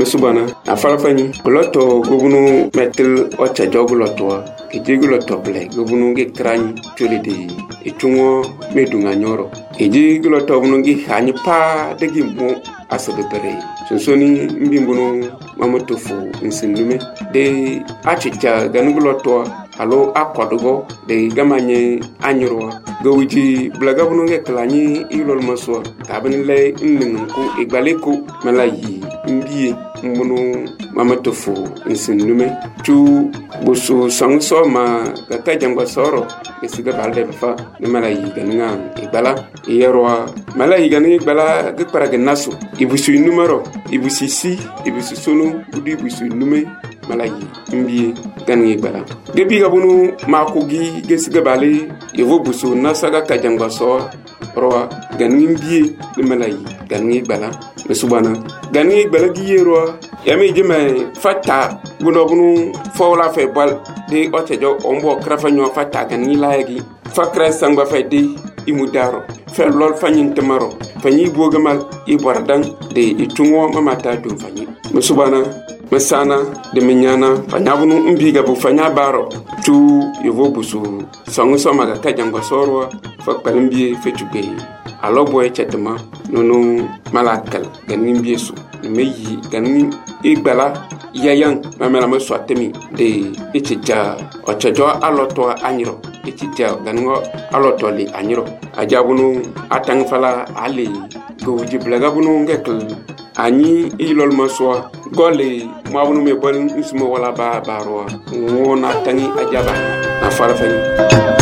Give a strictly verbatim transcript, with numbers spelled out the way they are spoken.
mesubana afala fani loto gobunu metel ocha joguloto ejiguloto ble gobunu ge krani tolede etungo medunga nyoro ejiguloto bunu ge hani pa degi mo asabere sonsoni mbimbuno mamotofu nsindume de achicha ganuguloto alo akodogo de gamanye anyurwa gowiji blaga bunu ge klani ilol maswa tabin le nningu igbaleko malayi mbiye mbunu mamotofu nsindume tu busu sangso ma kaka jangwa soro esiga balde fa ne malayi ganinga igbala yerwa malayi ganinga igbala ge paraga nasu ibusu numero ibusu si ibusu sonu udi ibusu nume malayi mbiye ganinga igbala gebi gabunu makugi gesiga bale yevo busu nasaga kajangwa soro roa ganinga mbiye ne malayi ganinga igbala mesubana ganinga igbala gi yerwa yami jeme fata guno bunu fawla fe bal de otejo ombo krafa nyo fata ganinga layagi fakra sangba fe de imudaro fe lol fanyin tamaro fanyi bogamal ibordan de itungo mamata dum fanyi mesubana mesana de minyana fanyabunu mbiga bu fanya baro tu yevo busu sangu somaga kajangwa sorwa fakpalimbi fe tugbe alo boy chetma nono malakal ganin biesu meyi ganin igbala yayan mamela ma swatemi de ichija ochejo aloto anyiro ichija ganingo aloto li anyiro ajabunu atang fala ali goji blaga bunu ngekl ani ilol maswa gole mabunu me bol nsuma wala ba barwa wona tangi ajaba na fala fani